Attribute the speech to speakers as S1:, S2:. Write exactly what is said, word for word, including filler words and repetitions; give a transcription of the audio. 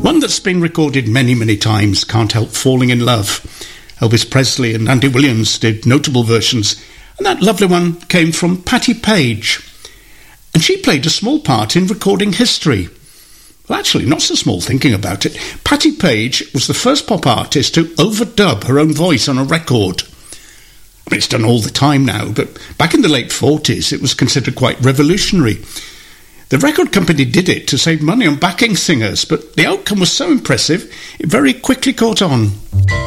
S1: One that's been recorded many, many times, Can't Help Falling in Love. Elvis Presley and Andy Williams did notable versions, and that lovely one came from Patti Page. And she played a small part in recording history. Well, actually, not so small thinking about it. Patti Page was the first pop artist to overdub her own voice on a record. I mean, it's done all the time now, but back in the late forties, it was considered quite revolutionary. The record company did it to save money on backing singers, but the outcome was so impressive, it very quickly caught on.